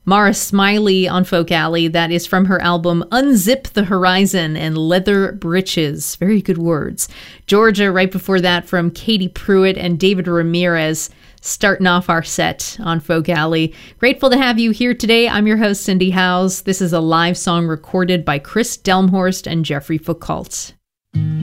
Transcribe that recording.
Mara Smiley on Folk Alley. That is from her album Unzip the Horizon and Leather Britches. Very good words. Georgia right before that from Katie Pruitt and David Ramirez, starting off our set on Folk Alley. Grateful to have you here today. I'm your host, Cindy Howes. This is a live song recorded by Chris Delmhorst and Jeffrey Foucault.